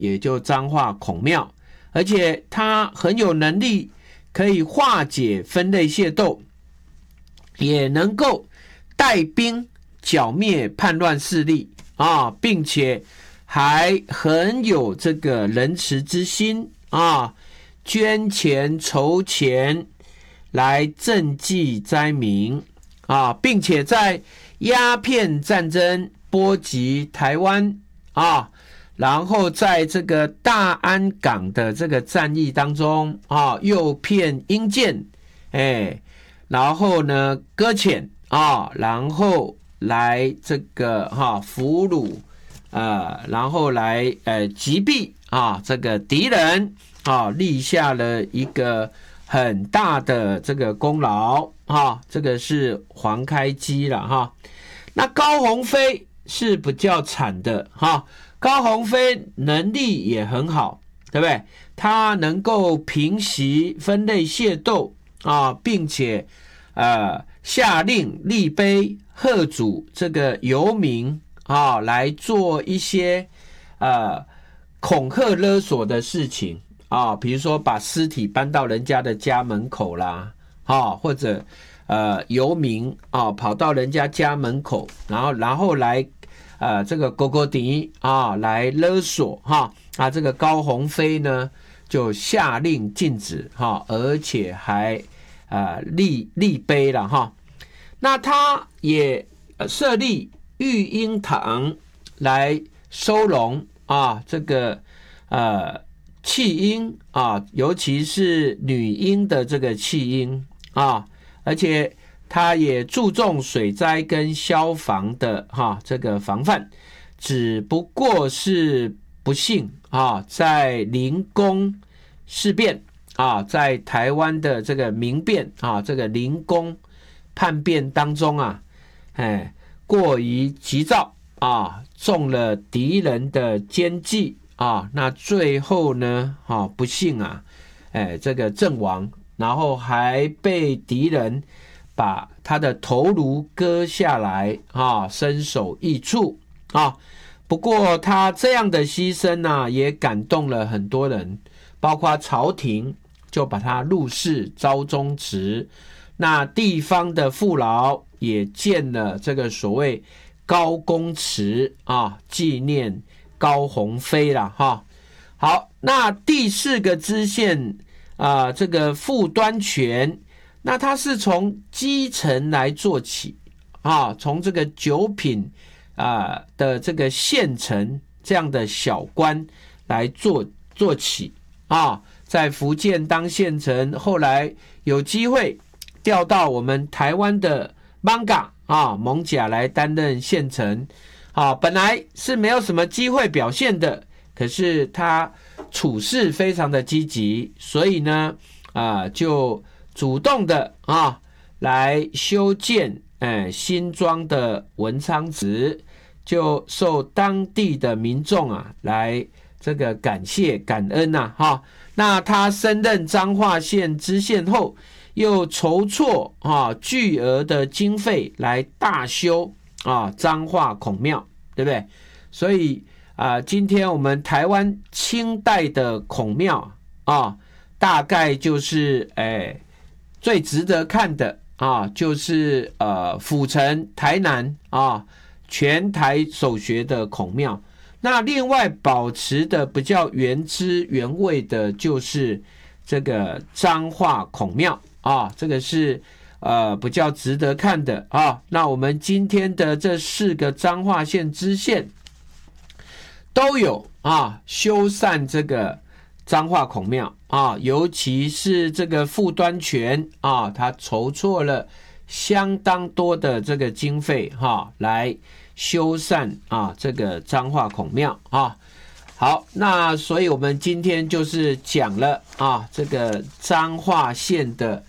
也就彰化孔庙，而且他很有能力，可以化解分类械斗，也能够带兵剿灭叛乱势力啊，并且还很有这个仁慈之心啊，捐钱筹钱来赈济灾民啊，并且在鸦片战争波及台湾啊，然后在这个大安港的这个战役当中啊，诱骗英舰，然后呢搁浅啊，然后来这个俘虏然后来击毙这个敌人啊，立下了一个很大的这个功劳这个是黄开基了哈。那高鸿飞是比较惨的哈，高鸿飞能力也很好，对不对？他能够平息分类械斗并且下令立碑贺祖这个游民来做一些恐吓勒索的事情比如说把尸体搬到人家的家门口啦或者游民跑到人家家门口，然后来这个勾勾底来勒索这个高鸿飞呢就下令禁止而且还立碑了那他也设立育婴堂来收容这个弃婴尤其是女婴的这个弃婴而且他也注重水灾跟消防的这个防范，只不过是不幸在林公事变在台湾的这个民变这个林公叛变当中过于急躁中了敌人的奸计那最后呢不幸这个阵亡，然后还被敌人把他的头颅割下来身首异处不过他这样的牺牲也感动了很多人，包括朝廷就把他入仕昭宗祠，那地方的父老也建了这个所谓高公祠纪念高鸿飞啦好，那第四个支线这个傅端全，那他是从基层来做起从这个九品的这个县城这样的小官来做起在福建当县城，后来有机会调到我们台湾的艋舺来担任县城本来是没有什么机会表现的，可是他处事非常的积极，所以呢就主动的来修建新庄的文昌祠，就受当地的民众来这个感谢感恩那他升任彰化县知县后，又筹措巨额的经费来大修彰化孔庙，对不对？所以今天我们台湾清代的孔庙大概就是最值得看的就是府城台南全台首学的孔庙。那另外保持的比较原汁原味的就是这个彰化孔庙这个是比较值得看的那我们今天的这4个彰化县知县都有修缮这个彰化孔庙尤其是这个傅端全他筹措了相当多的这个经费来修缮这个彰化孔庙好，那所以我们今天就是讲了这个彰化县的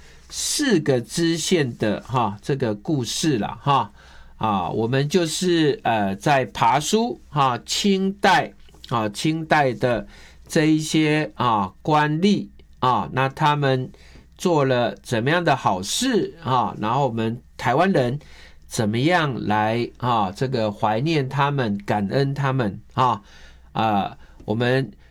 4个支线的这个故事了我们就是在爬书清代的这一些官吏那他们做了怎么样的好事然后我们台湾人怎么样来这个怀念他们，感恩他们我们